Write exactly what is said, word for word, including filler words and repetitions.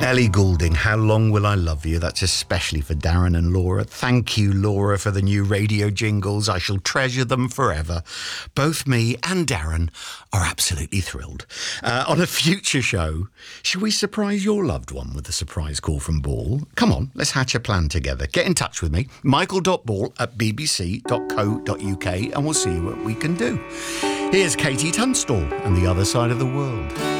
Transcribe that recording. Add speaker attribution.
Speaker 1: Ellie Goulding, How Long Will I Love You? That's especially for Darren and Laura. Thank you, Laura, for the new radio jingles. I shall treasure them forever. Both me and Darren are absolutely thrilled. Uh, on a future show, shall we surprise your loved one with a surprise call from Ball? Come on, let's hatch a plan together. Get in touch with me, michael.ball at bbc.co.uk, and we'll see what we can do. Here's Katie Tunstall and The Other Side of the World.